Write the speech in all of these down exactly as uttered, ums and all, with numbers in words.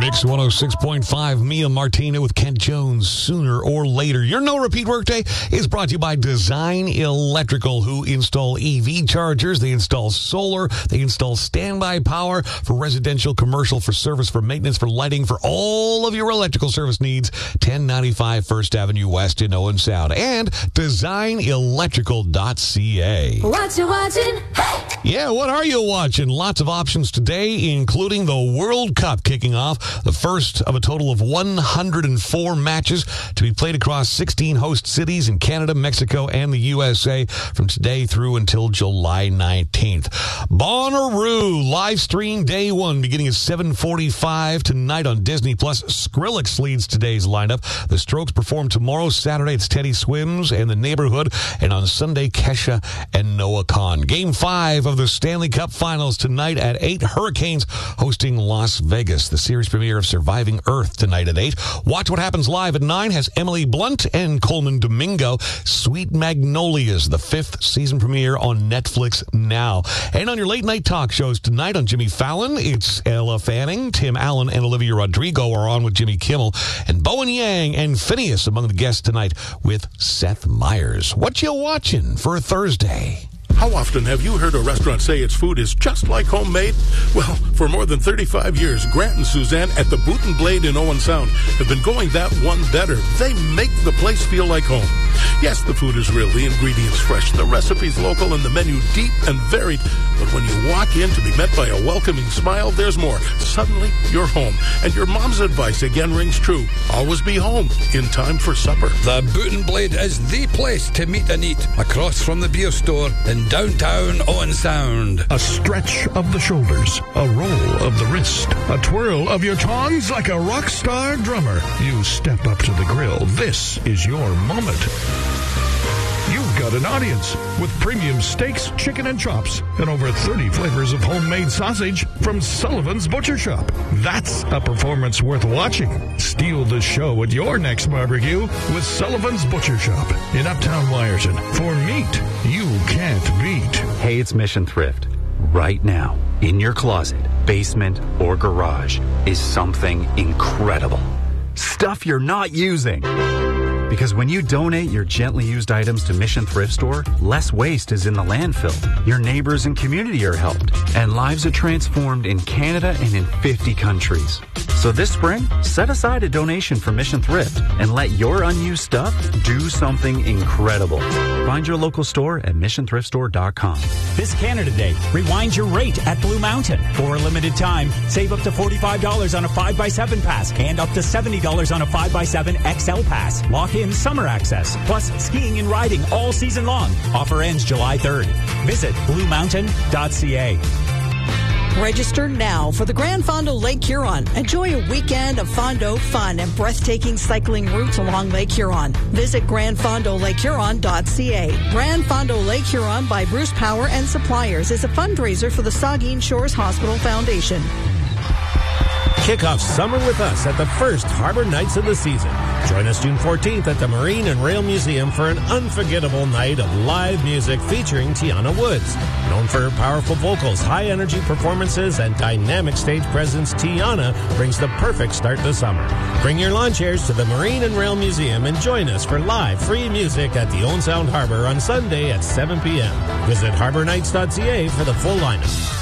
Mix one oh six point five, Mia Martina with Kent Jones, Sooner or Later. Your No Repeat Workday is brought to you by Design Electrical, who install E V chargers. They install solar. They install standby power for residential, commercial, for service, for maintenance, for lighting, for all of your electrical service needs. ten ninety-five First Avenue West in Owen Sound. And design electrical dot c a. What you watching? Hey! Yeah, what are you watching? Lots of options today, including the World Cup kicking off, the first of a total of one hundred four matches to be played across sixteen host cities in Canada, Mexico, and the U S A from today through until July nineteenth. Bonnaroo live stream day one beginning at seven forty-five tonight on Disney Plus. Skrillex leads today's lineup. The Strokes perform tomorrow. Saturday, it's Teddy Swims and The Neighborhood. And on Sunday, Kesha and Noah Kahan. Game five of the Stanley Cup Finals tonight at eight. Hurricanes hosting Las Vegas. The series premiere of Surviving Earth tonight at eight. Watch What Happens Live at nine has Emily Blunt and Coleman Domingo. Sweet Magnolias, the fifth season premiere on Netflix now. And on your late night talk shows tonight on Jimmy Fallon, it's Ella Fanning, Tim Allen, and Olivia Rodrigo are on with Jimmy Kimmel. And Bowen Yang and Phineas among the guests tonight with Seth Meyers. What you watching for a Thursday? How often have you heard a restaurant say its food is just like homemade? Well, for more than thirty-five years, Grant and Suzanne at the Boot and Blade in Owen Sound have been going that one better. They make the place feel like home. Yes, the food is real, the ingredients fresh, the recipes local, and the menu deep and varied. But when you walk in to be met by a welcoming smile, there's more. Suddenly, you're home. And your mom's advice again rings true. Always be home in time for supper. The Boot and Blade is the place to meet and eat, across from the beer store in downtown Owen Sound. A stretch of the shoulders, a roll of the wrist, a twirl of your tongs like a rock star drummer. You step up to the grill. This is your moment. You've got an audience with premium steaks, chicken, and chops, and over thirty flavors of homemade sausage from Sullivan's Butcher Shop. That's a performance worth watching. Steal the show at your next barbecue with Sullivan's Butcher Shop in Uptown Wyerton. For meat you can't beat. Hey, it's Mission Thrift. Right now, in your closet, basement, or garage is something incredible. Stuff you're not using. Because when you donate your gently used items to Mission Thrift Store, less waste is in the landfill. Your neighbors and community are helped. And lives are transformed in Canada and in fifty countries. So this spring, set aside a donation for Mission Thrift and let your unused stuff do something incredible. Find your local store at mission thrift store dot com. This Canada Day, rewind your rate at Blue Mountain. For a limited time, save up to forty-five dollars on a five by seven pass and up to seventy dollars on a five by seven X L pass. Lock in summer access, plus skiing and riding all season long. Offer ends July third. Visit blue mountain dot c a. Register now for the Grand Fondo Lake Huron. Enjoy a weekend of Fondo fun and breathtaking cycling routes along Lake Huron. Visit grand fondo lake huron dot c a. Grand Fondo Lake Huron by Bruce Power and Suppliers is a fundraiser for the Saugeen Shores Hospital Foundation. Kick off summer with us at the first Harbor Nights of the season. Join us June fourteenth at the Marine and Rail Museum for an unforgettable night of live music featuring Tiana Woods. Known for her powerful vocals, high-energy performances, and dynamic stage presence, Tiana brings the perfect start to summer. Bring your lawn chairs to the Marine and Rail Museum and join us for live free music at the Owen Sound Harbor on Sunday at seven p.m. Visit harbor nights dot c a for the full lineup.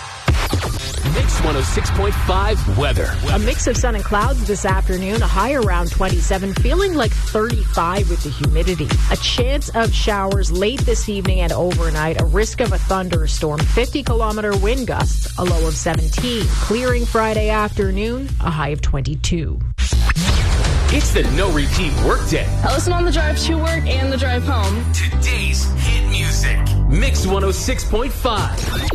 Mix one oh six point five weather. A mix of sun and clouds this afternoon, a high around twenty-seven, feeling like thirty-five with the humidity. A chance of showers late this evening and overnight, a risk of a thunderstorm, fifty kilometer wind gusts, a low of seventeen. Clearing Friday afternoon, a high of twenty-two. It's the No Repeat Workday. I listen on the drive to work and the drive home. Today's hit music. Mix one oh six point five.